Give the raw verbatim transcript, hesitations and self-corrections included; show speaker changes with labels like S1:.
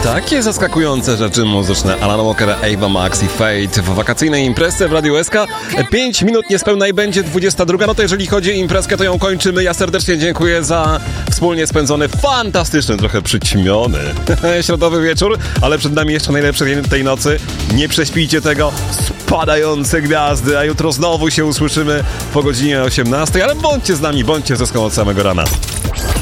S1: Takie zaskakujące rzeczy muzyczne. Alan Walker, Ava Max i Fate w wakacyjnej imprezie w Radiu S K. Pięć minut niespełna i będzie dwudziesta druga. No to jeżeli chodzi o imprezkę, to ją kończymy. Ja serdecznie dziękuję za wspólnie spędzony, fantastyczny, trochę przyćmiony środowy wieczór, ale przed nami jeszcze najlepszy dzień tej nocy. Nie prześpijcie tego. Spadające gwiazdy, a jutro znowu się usłyszymy po godzinie osiemnastej, ale bądźcie z nami, bądźcie ze Ską od samego rana.